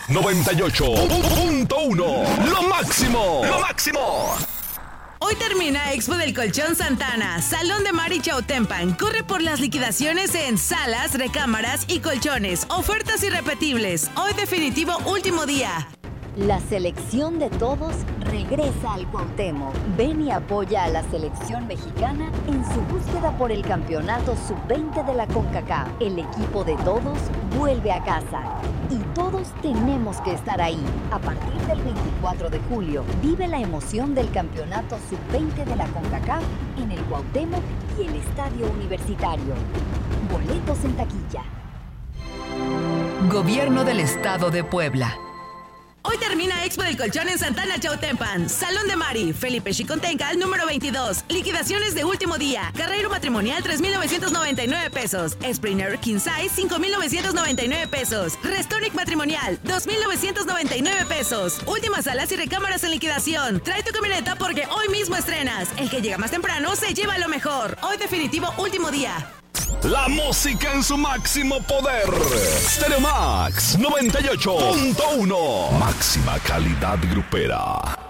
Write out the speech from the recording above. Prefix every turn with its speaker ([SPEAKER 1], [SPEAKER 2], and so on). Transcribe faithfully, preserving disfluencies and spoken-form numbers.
[SPEAKER 1] noventa y ocho punto uno. Lo máximo. Lo máximo.
[SPEAKER 2] Hoy termina Expo del Colchón Santana, Salón de Mar y Chautempan. Corre por las liquidaciones en salas, recámaras y colchones. Ofertas irrepetibles. Hoy definitivo último día.
[SPEAKER 3] La selección de todos regresa al Cuauhtémoc. Ven y apoya a la selección mexicana en su búsqueda por el campeonato sub veinte de la CONCACAF. El equipo de todos vuelve a casa y todos tenemos que estar ahí. A partir del veinticuatro de julio, vive la emoción del campeonato sub veinte de la CONCACAF en el Cuauhtémoc y el Estadio Universitario. Boletos en taquilla.
[SPEAKER 4] Gobierno del Estado de Puebla.
[SPEAKER 2] Hoy termina Expo del Colchón en Santana Chautempan. Salón de Mari, Felipe Xicontencal, número veintidós. Liquidaciones de último día. Carrero matrimonial, tres mil novecientos noventa y nueve pesos. Springer King Size, cinco mil novecientos noventa y nueve pesos. Restonic matrimonial, dos mil novecientos noventa y nueve pesos. Últimas salas y recámaras en liquidación. Trae tu camioneta porque hoy mismo estrenas. El que llega más temprano se lleva lo mejor. Hoy definitivo último día.
[SPEAKER 1] La música en su máximo poder. Stereo Max noventa y ocho punto uno. Máxima calidad grupera.